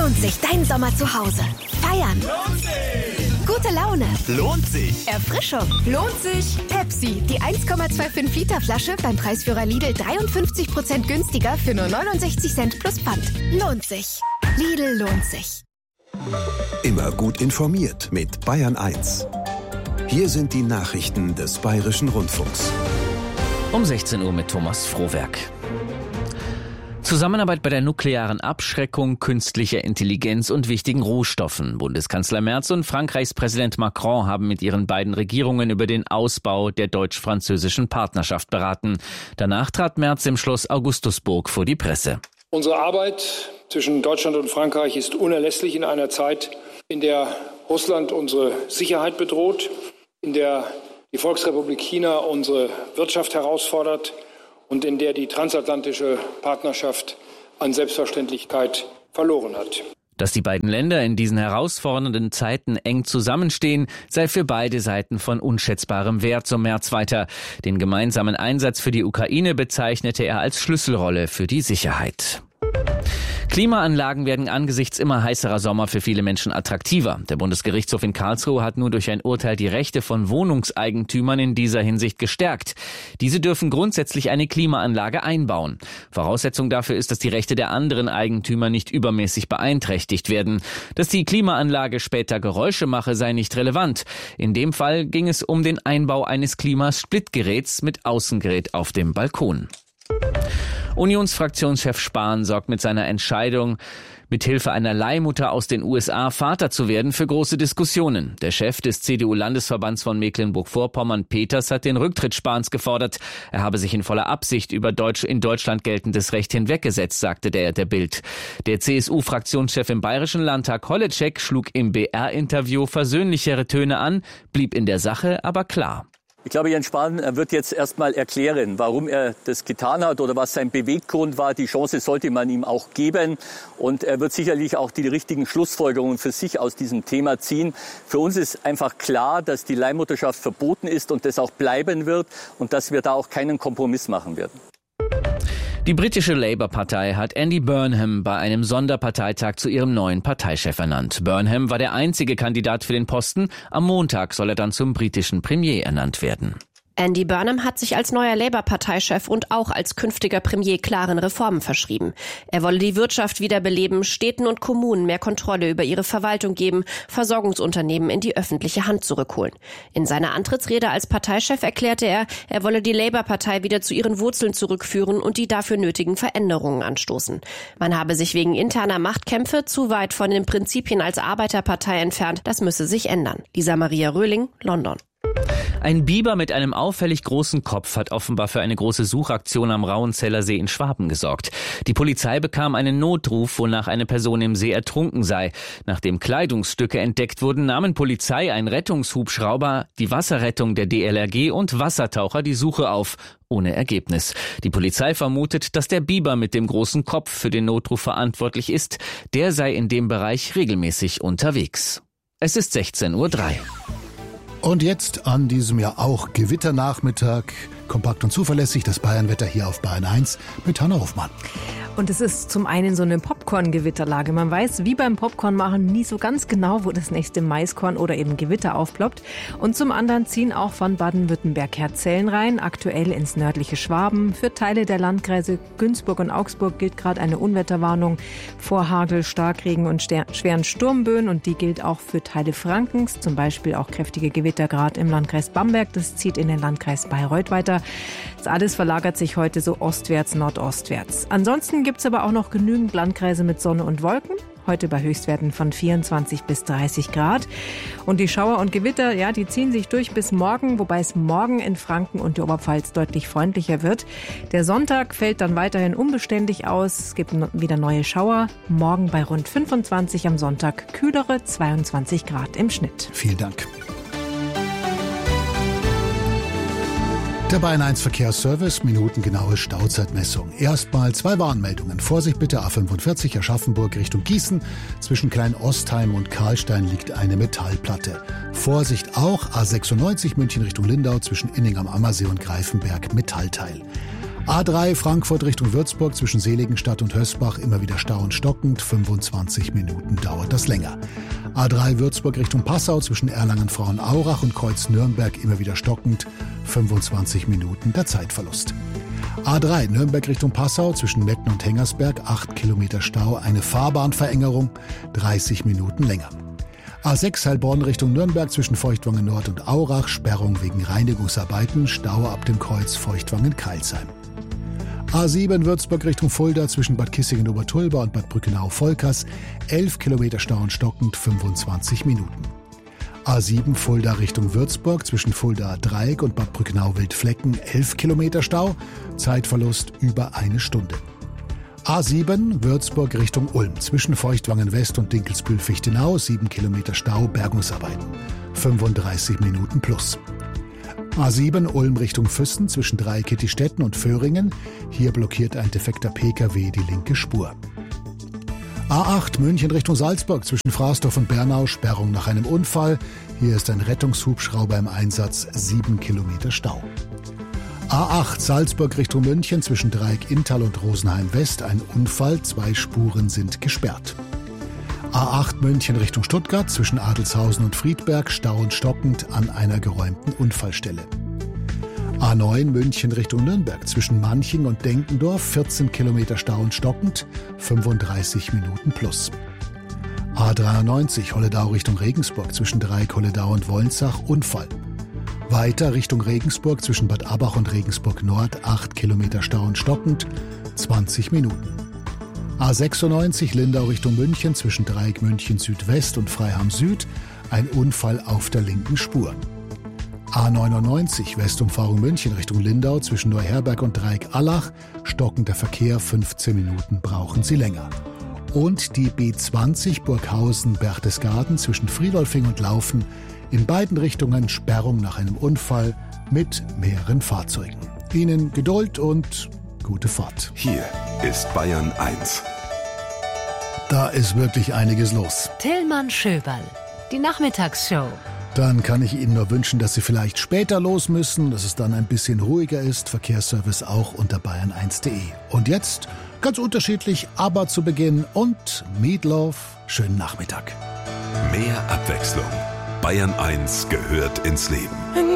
Lohnt sich dein Sommer zu Hause? Feiern. Lohnt sich. Gute Laune. Lohnt sich. Erfrischung. Lohnt sich. Pepsi, die 1,25 Liter Flasche beim Preisführer Lidl 53% günstiger für nur 69 Cent plus Pfand. Lohnt sich. Lidl lohnt sich. Immer gut informiert mit Bayern 1. Hier sind die Nachrichten des Bayerischen Rundfunks. Um 16 Uhr mit Thomas Frohwerk. Zusammenarbeit bei der nuklearen Abschreckung, künstlicher Intelligenz und wichtigen Rohstoffen. Bundeskanzler Merz und Frankreichs Präsident Macron haben mit ihren beiden Regierungen über den Ausbau der deutsch-französischen Partnerschaft beraten. Danach trat Merz im Schloss Augustusburg vor die Presse. Unsere Arbeit zwischen Deutschland und Frankreich ist unerlässlich in einer Zeit, in der Russland unsere Sicherheit bedroht, in der die Volksrepublik China unsere Wirtschaft herausfordert und in der die transatlantische Partnerschaft an Selbstverständlichkeit verloren hat. Dass die beiden Länder in diesen herausfordernden Zeiten eng zusammenstehen, sei für beide Seiten von unschätzbarem Wert, so Merz weiter. Den gemeinsamen Einsatz für die Ukraine bezeichnete er als Schlüsselrolle für die Sicherheit. Klimaanlagen werden angesichts immer heißerer Sommer für viele Menschen attraktiver. Der Bundesgerichtshof in Karlsruhe hat nur durch ein Urteil die Rechte von Wohnungseigentümern in dieser Hinsicht gestärkt. Diese dürfen grundsätzlich eine Klimaanlage einbauen. Voraussetzung dafür ist, dass die Rechte der anderen Eigentümer nicht übermäßig beeinträchtigt werden. Dass die Klimaanlage später Geräusche mache, sei nicht relevant. In dem Fall ging es um den Einbau eines Klimasplitgeräts mit Außengerät auf dem Balkon. Unionsfraktionschef Spahn sorgt mit seiner Entscheidung, mithilfe einer Leihmutter aus den USA Vater zu werden, für große Diskussionen. Der Chef des CDU-Landesverbands von Mecklenburg-Vorpommern, Peters, hat den Rücktritt Spahns gefordert. Er habe sich in voller Absicht über in Deutschland geltendes Recht hinweggesetzt, sagte der Bild. Der CSU-Fraktionschef im Bayerischen Landtag, Holleczek, schlug im BR-Interview versöhnlichere Töne an, blieb in der Sache aber klar. Ich glaube, Jens Spahn wird jetzt erstmal erklären, warum er das getan hat oder was sein Beweggrund war. Die Chance sollte man ihm auch geben. Und er wird sicherlich auch die richtigen Schlussfolgerungen für sich aus diesem Thema ziehen. Für uns ist einfach klar, dass die Leihmutterschaft verboten ist und das auch bleiben wird und dass wir da auch keinen Kompromiss machen werden. Die britische Labour-Partei hat Andy Burnham bei einem Sonderparteitag zu ihrem neuen Parteichef ernannt. Burnham war der einzige Kandidat für den Posten. Am Montag soll er dann zum britischen Premier ernannt werden. Andy Burnham hat sich als neuer Labour-Parteichef und auch als künftiger Premier klaren Reformen verschrieben. Er wolle die Wirtschaft wiederbeleben, Städten und Kommunen mehr Kontrolle über ihre Verwaltung geben, Versorgungsunternehmen in die öffentliche Hand zurückholen. In seiner Antrittsrede als Parteichef erklärte er, er wolle die Labour-Partei wieder zu ihren Wurzeln zurückführen und die dafür nötigen Veränderungen anstoßen. Man habe sich wegen interner Machtkämpfe zu weit von den Prinzipien als Arbeiterpartei entfernt. Das müsse sich ändern. Lisa Maria Röhling, London. Ein Biber mit einem auffällig großen Kopf hat offenbar für eine große Suchaktion am Rauenzeller See in Schwaben gesorgt. Die Polizei bekam einen Notruf, wonach eine Person im See ertrunken sei. Nachdem Kleidungsstücke entdeckt wurden, nahmen Polizei, ein Rettungshubschrauber, die Wasserrettung der DLRG und Wassertaucher die Suche auf. Ohne Ergebnis. Die Polizei vermutet, dass der Biber mit dem großen Kopf für den Notruf verantwortlich ist. Der sei in dem Bereich regelmäßig unterwegs. Es ist 16:03 Uhr. Und jetzt an diesem ja auch Gewitternachmittag, kompakt und zuverlässig, das Bayernwetter hier auf Bayern 1 mit Hanna Hofmann. Und es ist zum einen so eine Popcorn-Gewitterlage. Man weiß, wie beim Popcorn machen, nie so ganz genau, wo das nächste Maiskorn oder eben Gewitter aufploppt. Und zum anderen ziehen auch von Baden-Württemberg her Zellen rein, aktuell ins nördliche Schwaben. Für Teile der Landkreise Günzburg und Augsburg gilt gerade eine Unwetterwarnung vor Hagel, Starkregen und schweren Sturmböen. Und die gilt auch für Teile Frankens, zum Beispiel auch kräftige Gewitter gerade im Landkreis Bamberg. Das zieht in den Landkreis Bayreuth weiter. Das alles verlagert sich heute so ostwärts, nordostwärts. Ansonsten gibt es aber auch noch genügend Landkreise mit Sonne und Wolken. Heute bei Höchstwerten von 24 bis 30 Grad. Und die Schauer und Gewitter, ja, die ziehen sich durch bis morgen, wobei es morgen in Franken und der Oberpfalz deutlich freundlicher wird. Der Sonntag fällt dann weiterhin unbeständig aus. Es gibt wieder neue Schauer. Morgen bei rund 25, am Sonntag kühlere 22 Grad im Schnitt. Vielen Dank. Der Bayern 1 Verkehrsservice, minutengenaue Stauzeitmessung. Erstmal 2 Warnmeldungen. Vorsicht bitte, A45 Aschaffenburg Richtung Gießen. Zwischen Klein-Ostheim und Karlstein liegt eine Metallplatte. Vorsicht auch, A96 München Richtung Lindau zwischen Inning am Ammersee und Greifenberg Metallteil. A3 Frankfurt Richtung Würzburg zwischen Seligenstadt und Hösbach immer wieder Stau und stockend, 25 Minuten dauert das länger. A3 Würzburg Richtung Passau zwischen Erlangen-Frauenaurach und Kreuz-Nürnberg immer wieder stockend, 25 Minuten der Zeitverlust. A3 Nürnberg Richtung Passau zwischen Metten und Hengersberg, 8 Kilometer Stau, eine Fahrbahnverengerung, 30 Minuten länger. A6 Heilbronn Richtung Nürnberg zwischen Feuchtwangen Nord und Aurach, Sperrung wegen Reinigungsarbeiten, Stau ab dem Kreuz Feuchtwangen-Kreilsheim. A7 Würzburg Richtung Fulda zwischen Bad Kissingen-Obertulba und Bad Brückenau-Volkers, 11 Kilometer Stau und stockend, 25 Minuten. A7 Fulda Richtung Würzburg zwischen Fulda-Dreieck und Bad Brückenau-Wildflecken, 11 Kilometer Stau, Zeitverlust über eine Stunde. A7 Würzburg Richtung Ulm zwischen Feuchtwangen West und Dinkelsbühl-Fichtenau, 7 Kilometer Stau, Bergungsarbeiten, 35 Minuten plus. A7 Ulm Richtung Füssen zwischen Dreieck-Kittistetten und Föhringen. Hier blockiert ein defekter Pkw die linke Spur. A8 München Richtung Salzburg zwischen Fraßdorf und Bernau, Sperrung nach einem Unfall. Hier ist ein Rettungshubschrauber im Einsatz, 7 Kilometer Stau. A8 Salzburg Richtung München zwischen Dreieck-Inntal und Rosenheim West, ein Unfall, 2 Spuren sind gesperrt. A8 München Richtung Stuttgart zwischen Adelshausen und Friedberg, Stau und stockend an einer geräumten Unfallstelle. A9 München Richtung Nürnberg zwischen Manching und Denkendorf, 14 Kilometer Stau und stockend, 35 Minuten plus. A93 Holledau Richtung Regensburg zwischen Dreieck Holledau und Wolnsach, Unfall. Weiter Richtung Regensburg zwischen Bad Abbach und Regensburg Nord, 8 Kilometer Stau und stockend, 20 Minuten. A96 Lindau Richtung München zwischen Dreieck München Südwest und Freiham Süd, ein Unfall auf der linken Spur. A99 Westumfahrung München Richtung Lindau zwischen Neuherberg und Dreieck Allach, stockender Verkehr, 15 Minuten brauchen Sie länger. Und die B20 Burghausen-Berchtesgaden zwischen Friedolfing und Laufen, in beiden Richtungen Sperrung nach einem Unfall mit mehreren Fahrzeugen. Ihnen Geduld und gute Fahrt. Hier ist Bayern 1. Da ist wirklich einiges los. Tillmann Schöberl, die Nachmittagsshow. Dann kann ich Ihnen nur wünschen, dass Sie vielleicht später los müssen, dass es dann ein bisschen ruhiger ist. Verkehrsservice auch unter bayern1.de. Und jetzt, ganz unterschiedlich, aber zu Beginn und Meatloaf. Schönen Nachmittag. Mehr Abwechslung. Bayern 1 gehört ins Leben.